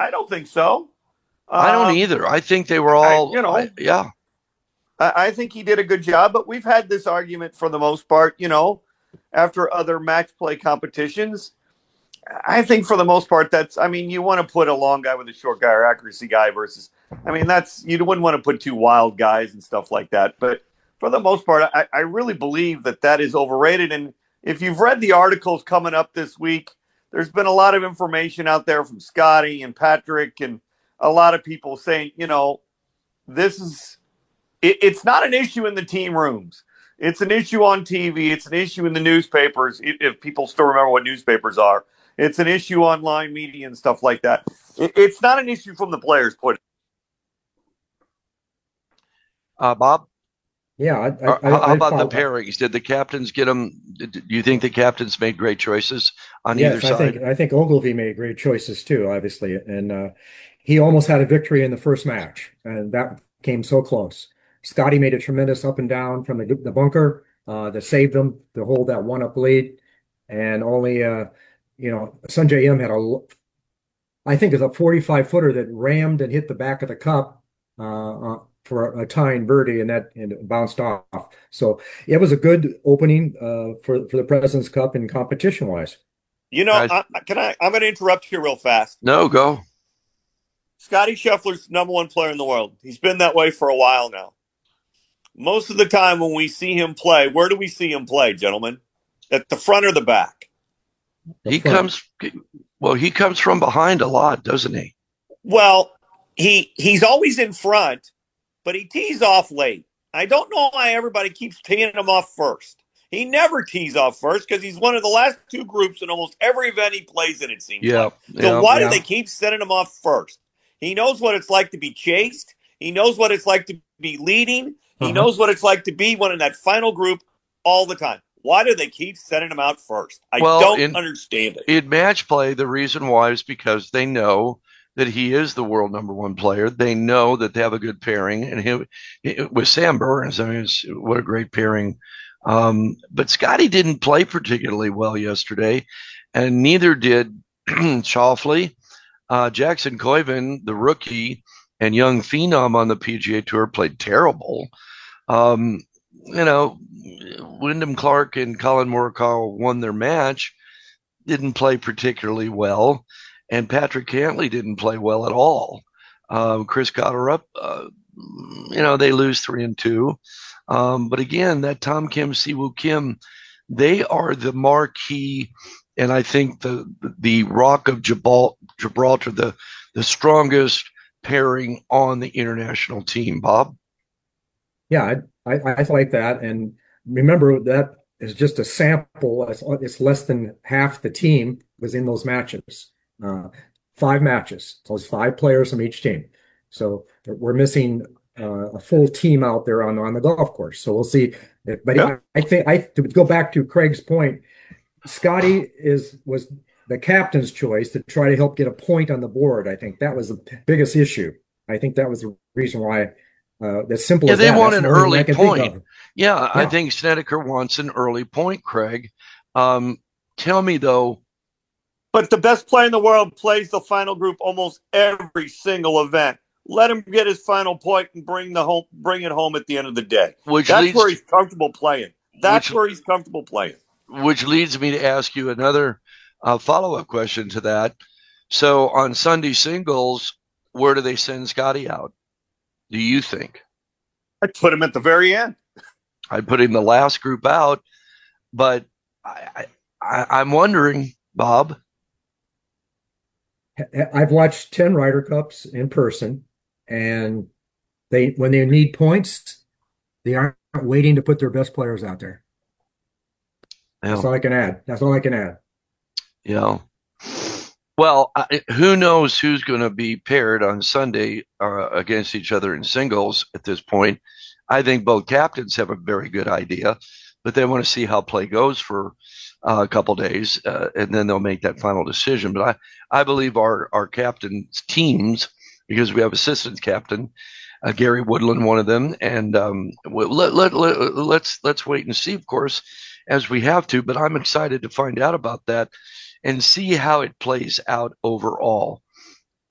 I don't think so. I don't Um, either. I think they were I, all, you know, yeah. I think he did a good job, but we've had this argument for the most part, after other match play competitions. I think for the most part, you want to put a long guy with a short guy or accuracy guy versus, you wouldn't want to put two wild guys and stuff like that. But for the most part, I really believe that is overrated. And if you've read the articles coming up this week, there's been a lot of information out there from Scotty and Patrick and a lot of people saying, this is it's not an issue in the team rooms. It's an issue on TV. It's an issue in the newspapers, if people still remember what newspapers are. It's an issue online media and stuff like that. It's not an issue from the players' point. Bob, Yeah, how I about the follow. pairings? Did the captains get them? Do you think the captains made great choices on either Yes, side? I think Ogilvy made great choices too, obviously, and he almost had a victory in the first match, and that came so close. Scotty made a tremendous up and down from the bunker that saved them to hold that one up lead, and only Sunjay M had I think it's a 45 footer that rammed and hit the back of the cup for a tying birdie, and it bounced off. So it was a good opening for the President's Cup in competition wise. I, I'm going to interrupt you real fast. no, go. Scotty Scheffler's number one player in the world. He's been that way for a while now. Most of the time when we see him play, where do we see him play, gentlemen? At the front or the back? The He front. comes, well, he comes from behind a lot, doesn't he? Well, he's always in front, but he tees off late. I don't know why everybody keeps teeing him off first. He never tees off first because he's one of the last two groups in almost every event he plays in, it seems Yeah, like. So yeah. why do they Yeah. keep sending him off first? He knows what it's like to be chased. He knows what it's like to be leading. He Uh-huh. knows what it's like to be one in that final group all the time. Why do they keep sending him out first? I Well, don't understand it. in match play, the reason why is because they know that he is the world number one player. They know that they have a good pairing, and with Sam Burns, what a great pairing. But Scotty didn't play particularly well yesterday, and neither did Schauffele. Jackson Koiven, the rookie and young phenom on the PGA Tour, played terrible. Um, Wyndham Clark and Colin Morikawa won their match, didn't play particularly well, and Patrick Cantley didn't play well at all. Chris Cotterup, they lose 3-2. But again, that Tom Kim, Siwoo Kim, they are the marquee, and I think the Rock of Gibraltar, the strongest pairing on the international team. Bob, Yeah, I like that. And remember, that is just a sample. It's less than half the team was in those matches. Uh, 5 matches. So it's 5 players from each team. So we're missing a full team out there on the golf course. So we'll see. But Yeah. I think to go back to Craig's point, Scotty was the captain's choice to try to help get a point on the board. I think that was the biggest issue. I think that was the reason why. As simple yeah, as they that. want That's an the only thing I early can think point. of. Yeah, I Yeah. think Snedeker wants an early point, Craig. Tell me though, But the best player in the world plays the final group almost every single event. Let him get his final point and bring it home at the end of the day. which That's where leads he's comfortable playing. That's which where he's comfortable playing. which leads me to ask you another follow-up question to that. So on Sunday singles, where do they send Scotty out? Do you think? I'd put him at the very end. I'd put him the last group out, but I'm wondering, Bob. I've watched 10 Ryder Cups in person, and when they need points, they aren't waiting to put their best players out there. That's Yeah, all I can add. That's all I can add. yeah. Well, who knows who's going to be paired on Sunday against each other in singles at this point? I think both captains have a very good idea, but they want to see how play goes for a couple days, and then they'll make that final decision. But I believe our captains' teams, because we have assistant captain, Gary Woodland, one of them, and let's wait and see, of course, as we have to. But I'm excited to find out about that and see how it plays out overall.